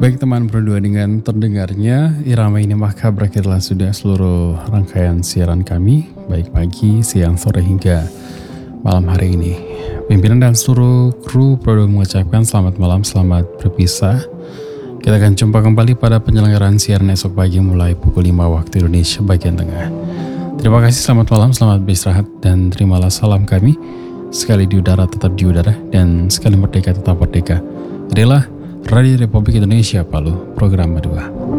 Baik teman berdua, dengan terdengarnya irama ini maka berakhirlah sudah seluruh rangkaian siaran kami, baik pagi, siang, sore hingga malam hari ini. Pimpinan dan seluruh kru program mengucapkan selamat malam, selamat berpisah. Kita akan jumpa kembali pada penyelenggaraan siaran esok pagi mulai pukul 5 waktu Indonesia bagian tengah. Terima kasih, selamat malam, selamat beristirahat, dan terimalah salam kami. Sekali di udara tetap di udara, dan sekali merdeka tetap merdeka. Adalah Radio Republik Indonesia Palu, program kedua.